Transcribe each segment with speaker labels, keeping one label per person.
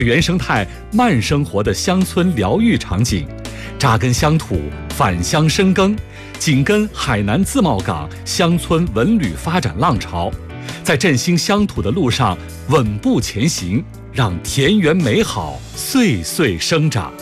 Speaker 1: 原生态慢生活的乡村疗愈场景，扎根乡土，返乡深耕，紧跟海南自贸港乡村文旅发展浪潮，在振兴乡土的路上稳步前行，让田园美好岁岁生长。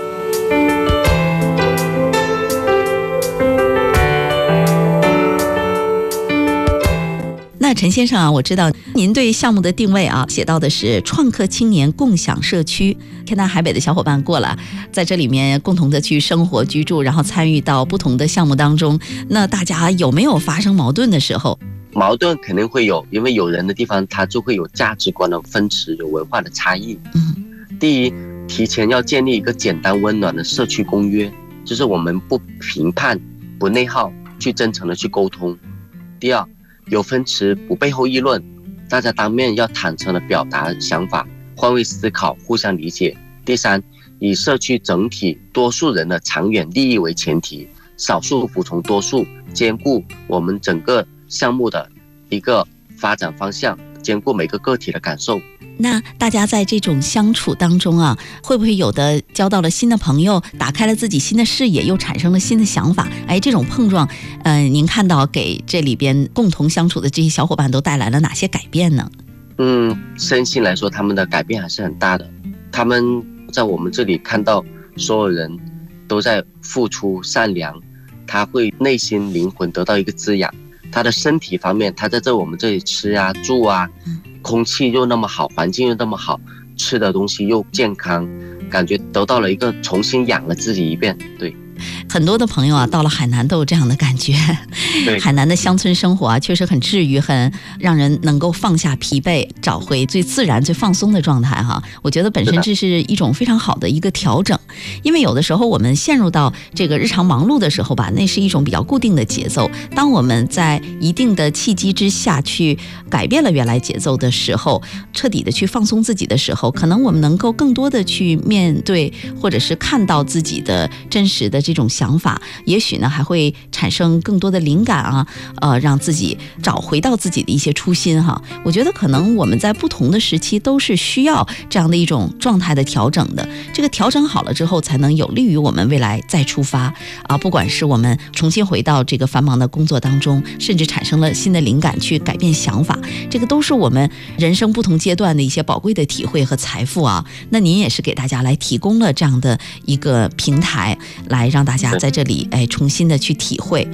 Speaker 2: 那陈先生啊，我知道您对项目的定位啊，写到的是创客青年共享社区，天南海北的小伙伴过来，在这里面共同的去生活居住，然后参与到不同的项目当中。那大家有没有发生矛盾的时候？
Speaker 3: 矛盾肯定会有，因为有人的地方它就会有价值观的分歧，有文化的差异。第一，提前要建立一个简单温暖的社区公约，就是我们不评判、不内耗，去真诚的去沟通。第二，有分歧不背后议论，大家当面要坦诚的表达想法，换位思考，互相理解。第三，以社区整体多数人的长远利益为前提，少数服从多数，兼顾我们整个项目的一个发展方向，兼顾每个个体的感受。
Speaker 2: 那大家在这种相处当中啊，会不会有的交到了新的朋友，打开了自己新的视野，又产生了新的想法？这种碰撞，您看到给这里边共同相处的这些小伙伴都带来了哪些改变呢？
Speaker 3: 身心来说，他们的改变还是很大的。他们在我们这里看到所有人都在付出善良，他会内心灵魂得到一个滋养。他的身体方面，他在我们这里吃啊住啊，空气又那么好，环境又那么好，吃的东西又健康，感觉得到了一个重新养了自己一遍。对，
Speaker 2: 很多的朋友啊，到了海南都有这样的感觉。海南的乡村生活啊，确实很治愈，很让人能够放下疲惫，找回最自然、最放松的状态哈。我觉得本身这是一种非常好的一个调整，因为有的时候我们陷入到这个日常忙碌的时候吧，那是一种比较固定的节奏。当我们在一定的契机之下去改变了原来节奏的时候，彻底的去放松自己的时候，可能我们能够更多的去面对，或者是看到自己的真实的这种想法，也许呢还会产生更多的灵感啊，让自己找回到自己的一些初心哈。我觉得可能我们在不同的时期都是需要这样的一种状态的调整的，这个调整好了之后，才能有利于我们未来再出发啊。不管是我们重新回到这个繁忙的工作当中，甚至产生了新的灵感去改变想法，这个都是我们人生不同阶段的一些宝贵的体会和财富啊。那您也是给大家来提供了这样的一个平台，来让大家在这里重新的去体会。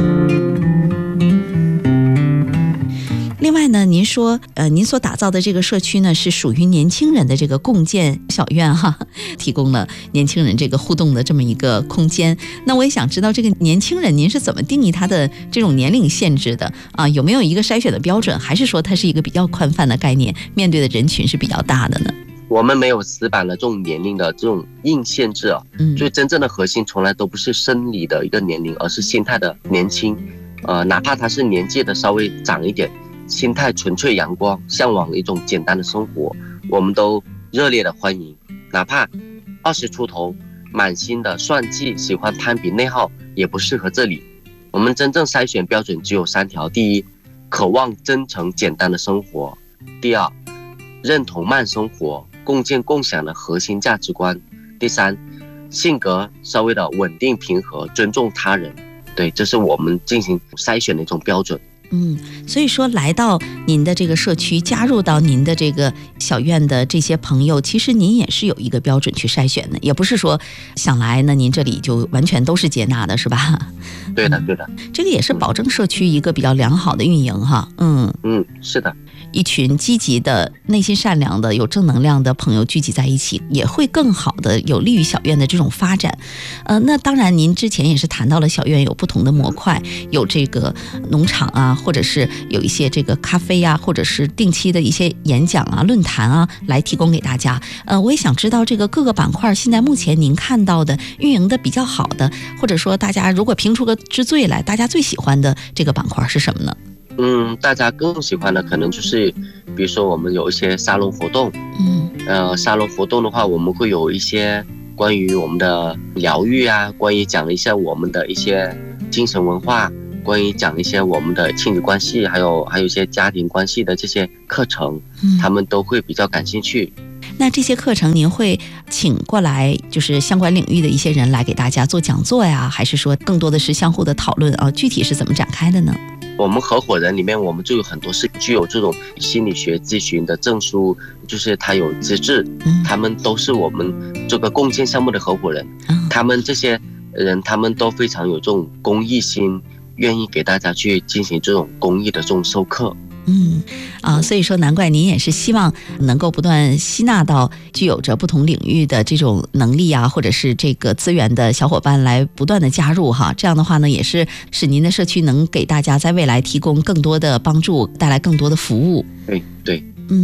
Speaker 2: 另外呢，您说您所打造的这个社区呢，是属于年轻人的这个共建小院哈，提供了年轻人这个互动的这么一个空间。那我也想知道，这个年轻人您是怎么定义他的这种年龄限制的啊？有没有一个筛选的标准，还是说它是一个比较宽泛的概念，面对的人群是比较大的呢？
Speaker 3: 我们没有死板的这种年龄的这种硬限制啊，所以真正的核心从来都不是生理的一个年龄，而是心态的年轻。哪怕他是年纪的稍微长一点，心态纯粹阳光，向往一种简单的生活，我们都热烈的欢迎。哪怕20出头，满心的算计，喜欢攀比内耗，也不适合这里。我们真正筛选标准只有3条：第一，渴望真诚简单的生活；第二，认同慢生活，共建共享的核心价值观；第三，性格稍微的稳定平和，尊重他人。对，这是我们进行筛选的一种标准。
Speaker 2: 所以说来到您的这个社区，加入到您的这个小院的这些朋友，其实您也是有一个标准去筛选的，也不是说想来呢您这里就完全都是接纳的，是吧？
Speaker 3: 对的，对的，
Speaker 2: 这个也是保证社区一个比较良好的运营哈。
Speaker 3: 是的。
Speaker 2: 一群积极的、内心善良的、有正能量的朋友聚集在一起，也会更好的有利于小院的这种发展。那当然，您之前也是谈到了小院有不同的模块，有这个农场啊，或者是有一些这个咖啡啊，或者是定期的一些演讲啊、论坛啊，来提供给大家。我也想知道这个各个板块现在目前您看到的运营的比较好的，或者说大家如果评出个之最来，大家最喜欢的这个板块是什么呢？
Speaker 3: 大家更喜欢的可能就是，比如说我们有一些沙龙活动，沙龙活动的话，我们会有一些关于我们的疗愈啊，关于讲一下我们的一些精神文化，关于讲一些我们的亲子关系，还有一些家庭关系的这些课程，他们都会比较感兴趣。
Speaker 2: 那这些课程您会请过来就是相关领域的一些人来给大家做讲座呀，还是说更多的是相互的讨论啊？具体是怎么展开的呢？
Speaker 3: 我们合伙人里面，我们就有很多是具有这种心理学咨询的证书，就是他有资质，他们都是我们这个共建项目的合伙人。他们这些人，他们都非常有这种公益心，愿意给大家去进行这种公益的这种授课。
Speaker 2: 所以说难怪您也是希望能够不断吸纳到具有着不同领域的这种能力啊，或者是这个资源的小伙伴来不断的加入哈。这样的话呢，也是使您的社区能给大家在未来提供更多的帮助，带来更多的服务。
Speaker 3: 对。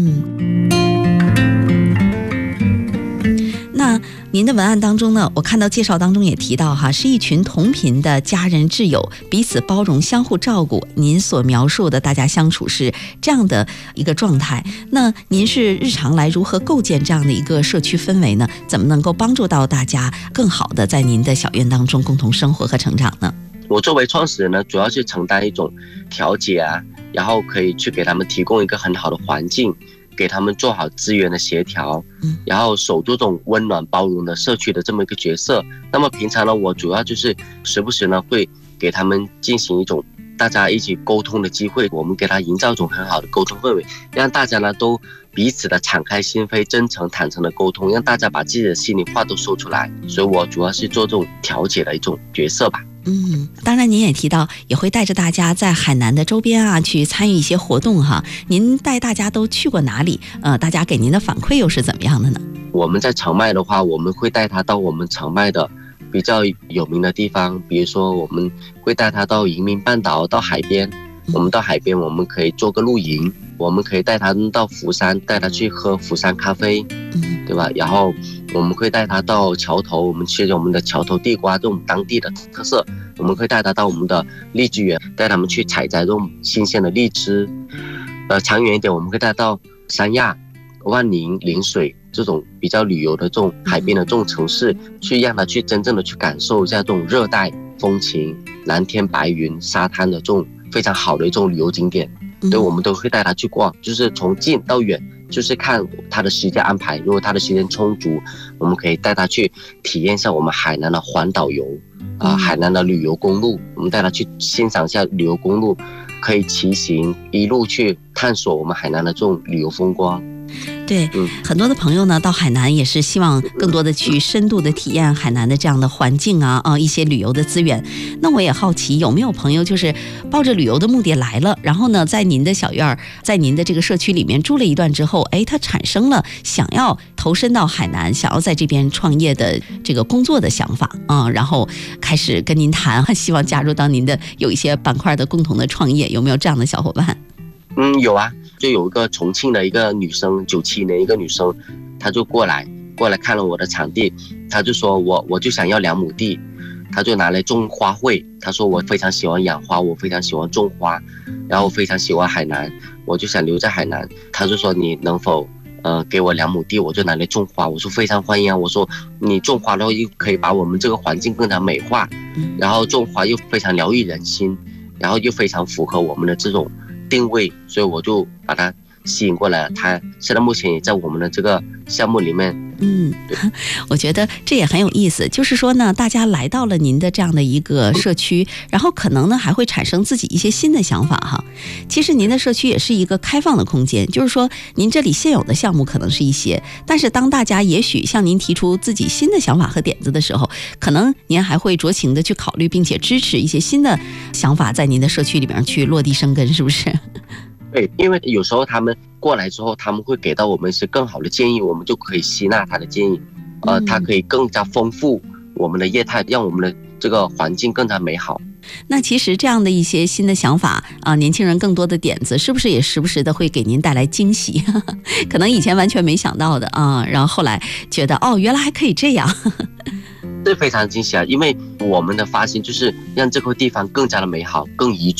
Speaker 2: 那您的文案当中呢，我看到介绍当中也提到哈，是一群同频的家人挚友，彼此包容，相互照顾。您所描述的大家相处是这样的一个状态。那您是日常来如何构建这样的一个社区氛围呢？怎么能够帮助到大家更好的在您的小院当中共同生活和成长呢？
Speaker 3: 我作为创始人呢，主要是承担一种调解啊，然后可以去给他们提供一个很好的环境，给他们做好资源的协调，然后守住这种温暖包容的社区的这么一个角色。那么平常呢，我主要就是时不时呢会给他们进行一种大家一起沟通的机会，我们给他营造一种很好的沟通氛围，让大家呢都彼此的敞开心扉，真诚坦诚的沟通，让大家把自己的心里话都说出来。所以我主要是做这种调解的一种角色吧。
Speaker 2: 当然您也提到也会带着大家在海南的周边啊去参与一些活动哈。您带大家都去过哪里？大家给您的反馈又是怎么样的呢？
Speaker 3: 我们在长麦的话，我们会带他到我们长麦的比较有名的地方，比如说我们会带他到迎宾半岛，到海边。我们到海边，我们可以做个露营，我们可以带他到福山，带他去喝福山咖啡，对吧？然后我们会带他到桥头，我们吃我们的桥头地瓜这种当地的特色。我们会带他到我们的荔枝园，带他们去采摘这种新鲜的荔枝。长远一点，我们会带到三亚、万宁、陵水这种比较旅游的这种海边的这种城市，去让他去真正的去感受一下这种热带风情、蓝天白云、沙滩的这种非常好的一种旅游景点。对，我们都会带他去逛，就是从近到远，就是看他的时间安排。如果他的时间充足，我们可以带他去体验一下我们海南的环岛游海南的旅游公路，我们带他去欣赏一下旅游公路，可以骑行一路去探索我们海南的这种旅游风光。
Speaker 2: 对，很多的朋友呢到海南也是希望更多的去深度的体验海南的这样的环境一些旅游的资源。那我也好奇，有没有朋友就是抱着旅游的目的来了，然后呢在您的小院，在您的这个社区里面住了一段之后，他产生了想要投身到海南，想要在这边创业的这个工作的想法然后开始跟您谈，希望加入到您的有一些板块的共同的创业，有没有这样的小伙伴？
Speaker 3: 有啊，就有一个重庆的一个女生，97年一个女生，她就过来看了我的场地，她就说我就想要2亩地，她就拿来种花卉。她说我非常喜欢养花，我非常喜欢种花，然后我非常喜欢海南，我就想留在海南。她就说你能否给我2亩地，我就拿来种花。我说非常欢迎啊，我说你种花的话又可以把我们这个环境更加美化，然后种花又非常疗愈人心，然后又非常符合我们的这种定位，所以我就把它吸引过来了。他现在目前也在我们的这个项目里面。
Speaker 2: 我觉得这也很有意思，就是说呢，大家来到了您的这样的一个社区，然后可能呢还会产生自己一些新的想法哈。其实您的社区也是一个开放的空间，就是说您这里现有的项目可能是一些，但是当大家也许向您提出自己新的想法和点子的时候，可能您还会酌情的去考虑，并且支持一些新的想法在您的社区里面去落地生根，是不是？
Speaker 3: 对，因为有时候他们过来之后，他们会给到我们一些更好的建议，我们就可以吸纳他的建议，它可以更加丰富我们的业态，让我们的这个环境更加美好。
Speaker 2: 那其实这样的一些新的想法年轻人更多的点子，是不是也时不时的会给您带来惊喜？可能以前完全没想到的然后后来觉得原来还可以这样。
Speaker 3: 是非常惊喜啊！因为我们的发心就是让这块地方更加的美好，更宜居，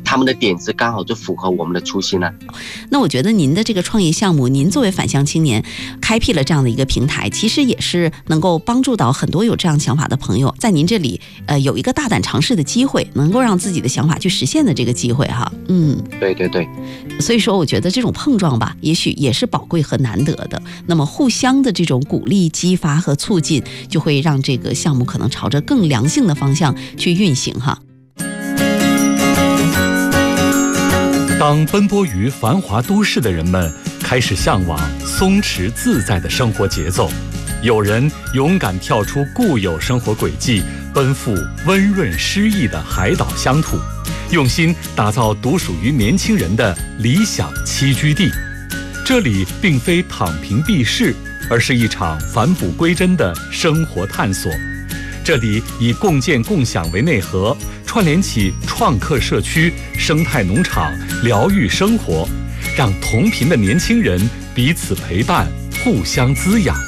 Speaker 3: 他们的点子刚好就符合我们的初心了。
Speaker 2: 那我觉得您的这个创业项目，您作为返乡青年开辟了这样的一个平台，其实也是能够帮助到很多有这样想法的朋友，在您这里有一个大胆尝试的机会，能够让自己的想法去实现的这个机会哈。
Speaker 3: 对对对。
Speaker 2: 所以说我觉得这种碰撞吧，也许也是宝贵和难得的。那么互相的这种鼓励、激发和促进，就会让这个项目可能朝着更良性的方向去运行哈。
Speaker 1: 当奔波于繁华都市的人们开始向往松弛自在的生活节奏，有人勇敢跳出固有生活轨迹，奔赴温润诗意的海岛乡土，用心打造独属于年轻人的理想栖居地。这里并非躺平避世，而是一场返璞归真的生活探索。这里以共建共享为内核，串联起创客社区、生态农场、疗愈生活，让同频的年轻人彼此陪伴，互相滋养。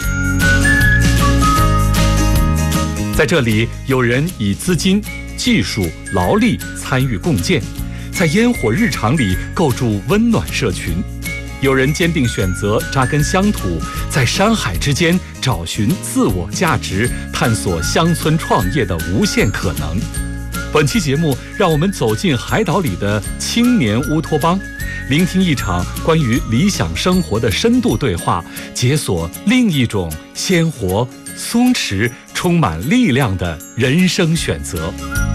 Speaker 1: 在这里，有人以资金、技术、劳力参与共建，在烟火日常里构筑温暖社群；有人坚定选择扎根乡土，在山海之间找寻自我价值，探索乡村创业的无限可能。本期节目，让我们走进海岛里的青年乌托邦，聆听一场关于理想生活的深度对话，解锁另一种鲜活、松弛、充满力量的人生选择。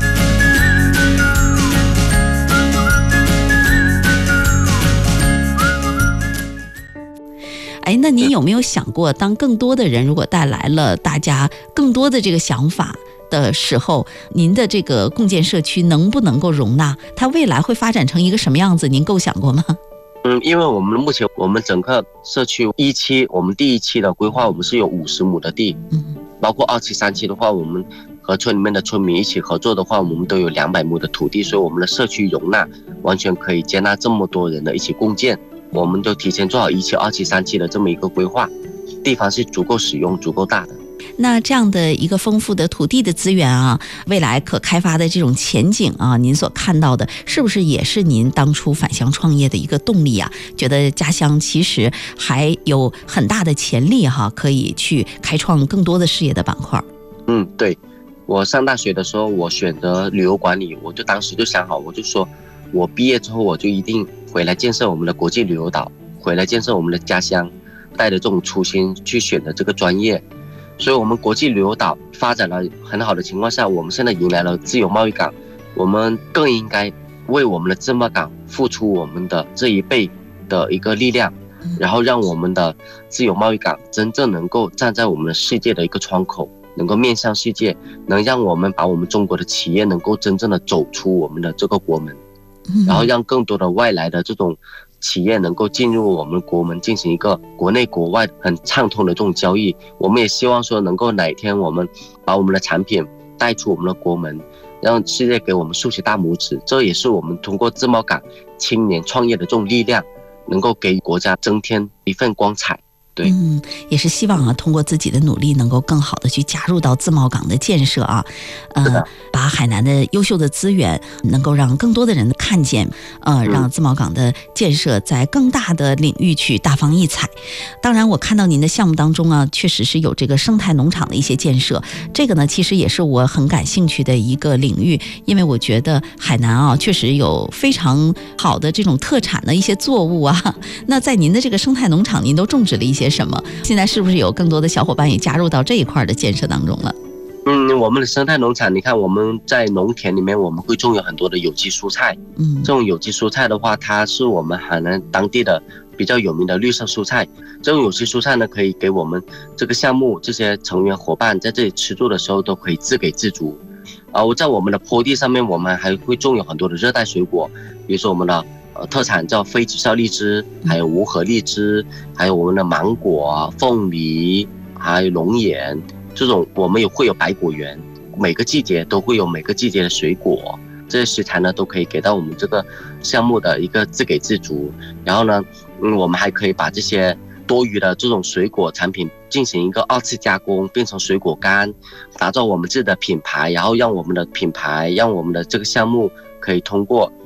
Speaker 2: 那您有没有想过，当更多的人如果带来了大家更多的这个想法的时候，您的这个共建社区能不能够容纳？它未来会发展成一个什么样子？您构想过吗？
Speaker 3: 因为我们目前我们整个社区一期，我们第一期的规划，我们是有50亩的地，包括2期、3期的话，我们和村里面的村民一起合作的话，我们都有200亩的土地，所以我们的社区容纳完全可以接纳这么多人的一起共建。我们都提前做好1期、2期、3期的这么一个规划，地方是足够使用、足够大的。
Speaker 2: 那这样的一个丰富的土地的资源啊，未来可开发的这种前景啊，您所看到的是不是也是您当初返乡创业的一个动力啊？觉得家乡其实还有很大的潜力哈，可以去开创更多的事业的板块。
Speaker 3: 对，我上大学的时候，我选择旅游管理，我就当时就想好，我就说我毕业之后我就一定回来建设我们的国际旅游岛，回来建设我们的家乡，带着这种初心去选择这个专业。所以我们国际旅游岛发展了很好的情况下，我们现在迎来了自由贸易港，我们更应该为我们的自贸港付出我们的这一辈的一个力量，然后让我们的自由贸易港真正能够站在我们的世界的一个窗口，能够面向世界，能让我们把我们中国的企业能够真正的走出我们的这个国门，然后让更多的外来的这种企业能够进入我们国门，进行一个国内国外很畅通的这种交易。我们也希望说能够哪一天我们把我们的产品带出我们的国门，让世界给我们竖起大拇指。这也是我们通过自贸港青年创业的这种力量，能够给国家增添一份光彩。对，
Speaker 2: 也是希望啊，通过自己的努力，能够更好的去加入到自贸港的建设啊，把海南的优秀的资源能够让更多的人看见，让自贸港的建设在更大的领域去大放异彩。当然，我看到您的项目当中啊，确实是有这个生态农场的一些建设，这个呢，其实也是我很感兴趣的一个领域，因为我觉得海南啊，确实有非常好的这种特产的一些作物啊。那在您的这个生态农场，您都种植了一些什么？现在是不是有更多的小伙伴也加入到这一块的建设当中了？
Speaker 3: 我们的生态农场，你看我们在农田里面，我们会种有很多的有机蔬菜。这种有机蔬菜的话，它是我们海南当地的比较有名的绿色蔬菜。这种有机蔬菜呢，可以给我们这个项目这些成员伙伴在这里吃住的时候都可以自给自足。在我们的坡地上面，我们还会种有很多的热带水果，比如说我们的特产叫非直销荔枝，还有无核荔枝，还有我们的芒果、凤梨，还有龙眼，这种我们会有百果园，每个季节都会有每个季节的水果，这些食材呢都可以给到我们这个项目的一个自给自足。然后呢，我们还可以把这些多余的这种水果产品进行一个2次加工，变成水果干，打造我们自己的品牌，然后让我们的品牌，让我们的这个项目可以通过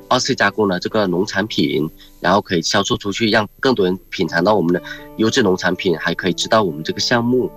Speaker 3: 2次加工的这个农产品，然后可以销售出去，让更多人品尝到我们的优质农产品，还可以知道我们这个项目。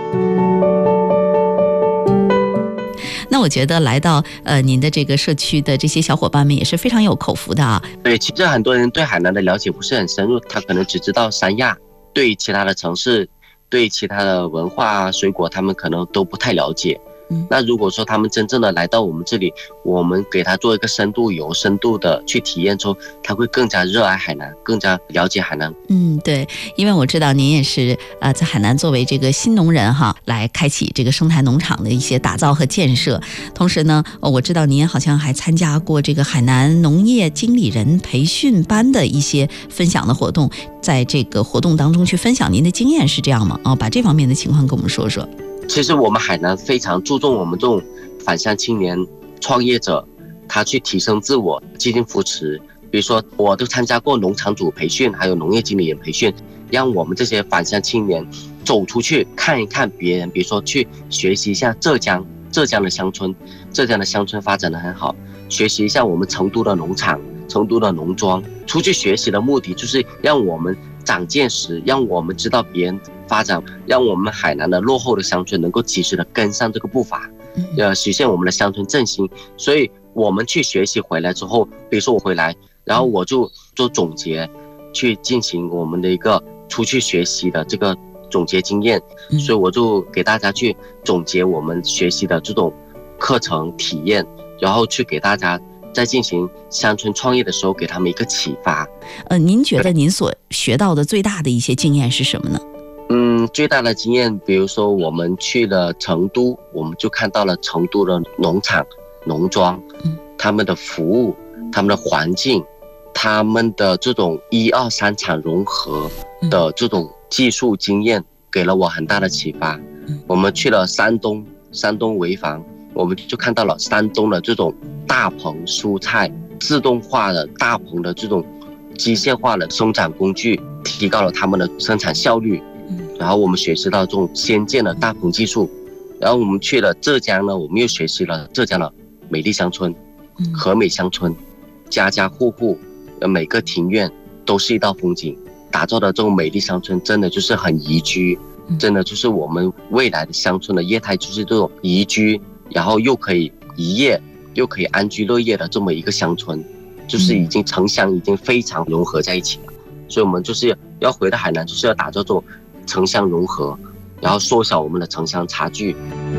Speaker 2: 那我觉得来到您的这个社区的这些小伙伴们也是非常有口福的啊。
Speaker 3: 对，其实很多人对海南的了解不是很深入，他可能只知道三亚，对其他的城市，对其他的文化水果，他们可能都不太了解。那如果说他们真正的来到我们这里，我们给他做一个深度游、深度的去体验之后，他会更加热爱海南，更加了解海南。
Speaker 2: 对，因为我知道您也是在海南作为这个新农人哈，来开启这个生态农场的一些打造和建设。同时呢，我知道您好像还参加过这个海南农业经理人培训班的一些分享的活动，在这个活动当中去分享您的经验，是这样吗？把这方面的情况跟我们说说。
Speaker 3: 其实我们海南非常注重我们这种返乡青年创业者，他去提升自我，进行扶持。比如说，我都参加过农场主培训，还有农业经理人培训，让我们这些返乡青年走出去看一看别人，比如说去学习一下浙江的乡村，浙江的乡村发展得很好，学习一下我们成都的农场、成都的农庄。出去学习的目的就是让我们长见识，让我们知道别人发展，让我们海南的落后的乡村能够及时的跟上这个步伐，实现我们的乡村振兴。所以我们去学习回来之后，比如说我回来，然后我就做总结，去进行我们的一个出去学习的这个总结经验。所以我就给大家去总结我们学习的这种课程体验，然后去给大家在进行乡村创业的时候给他们一个启发。
Speaker 2: 您觉得您所学到的最大的一些经验是什么呢？
Speaker 3: 最大的经验，比如说我们去了成都，我们就看到了成都的农场、农庄，他们的服务、他们的环境、他们的这种1、2、3场融合的这种技术经验，给了我很大的启发。我们去了山东潍坊，我们就看到了山东的这种大棚蔬菜自动化的大棚的这种机械化的生产工具，提高了他们的生产效率。然后我们学习到这种先进的大棚技术。然后我们去了浙江呢，我们又学习了浙江的美丽乡村、和美乡村，家家户户每个庭院都是一道风景，打造的这种美丽乡村真的就是很宜居，真的就是我们未来的乡村的业态，就是这种宜居，然后又可以宜业，又可以安居乐业的这么一个乡村，就是已经城乡已经非常融合在一起了。所以我们就是要回到海南，就是要打造这种城乡融合，然后缩小我们的城乡差距。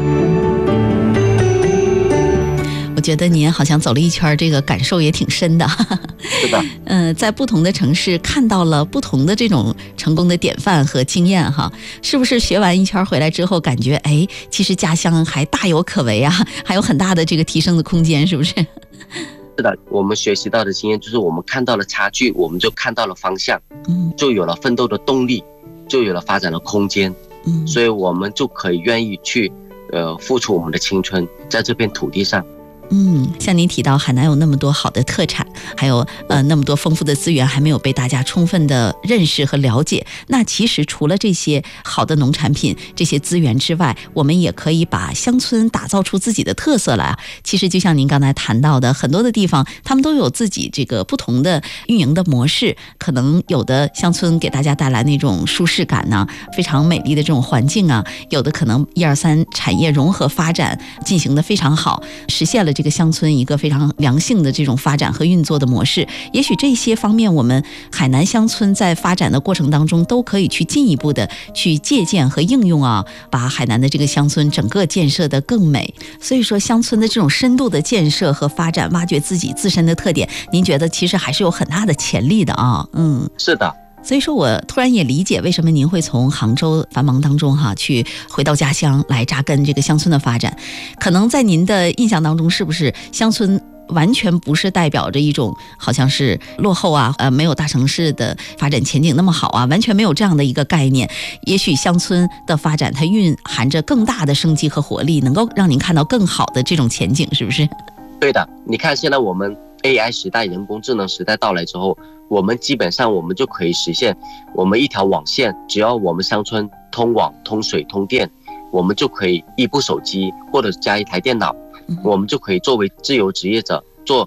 Speaker 2: 我觉得您好像走了一圈，这个感受也挺深的。
Speaker 3: 是的。
Speaker 2: 在不同的城市看到了不同的这种成功的典范和经验哈，是不是学完一圈回来之后感觉其实家乡还大有可为啊，还有很大的这个提升的空间，是不是？
Speaker 3: 是的，我们学习到的经验就是我们看到了差距，我们就看到了方向，就有了奋斗的动力，就有了发展的空间，所以我们就可以愿意去付出我们的青春在这片土地上。
Speaker 2: 像您提到海南有那么多好的特产，还有那么多丰富的资源还没有被大家充分的认识和了解，那其实除了这些好的农产品、这些资源之外，我们也可以把乡村打造出自己的特色来啊。其实就像您刚才谈到的，很多的地方他们都有自己这个不同的运营的模式，可能有的乡村给大家带来那种舒适感呢，非常美丽的这种环境啊，有的可能1、2、3产业融合发展进行的非常好，实现了这个乡村一个非常良性的这种发展和运作的模式。也许这些方面我们海南乡村在发展的过程当中都可以去进一步的去借鉴和应用啊，把海南的这个乡村整个建设的更美。所以说乡村的这种深度的建设和发展，挖掘自己自身的特点，您觉得其实还是有很大的潜力的啊。
Speaker 3: 是的。
Speaker 2: 所以说我突然也理解为什么您会从杭州繁忙当中去回到家乡来扎根这个乡村的发展。可能在您的印象当中，是不是乡村完全不是代表着一种好像是落后啊，没有大城市的发展前景那么好啊，完全没有这样的一个概念。也许乡村的发展它蕴含着更大的生机和活力，能够让您看到更好的这种前景，是不是？
Speaker 3: 对的，你看现在我们 AI 时代、人工智能时代到来之后，我们基本上我们就可以实现，我们一条网线，只要我们乡村通网、通水、通电，我们就可以一部手机或者加一台电脑，我们就可以作为自由职业者做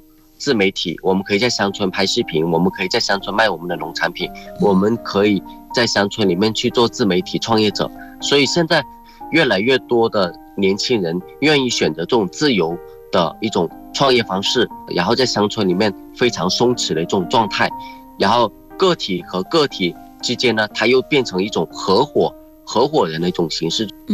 Speaker 3: 自媒体，我们可以在乡村拍视频，我们可以在乡村卖我们的农产品，我们可以在乡村里面去做自媒体创业者。所以现在越来越多的年轻人愿意选择这种自由的一种创业方式，然后在乡村里面非常松弛的一种状态，然后个体和个体之间呢，它又变成一种合伙人的一种形式。